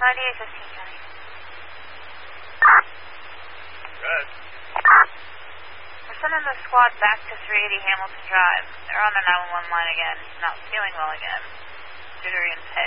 9815, County. Good. We're sending the squad back to 380 Hamilton Drive. They're on the 911 line again. He's not feeling well again. Jittery and pale.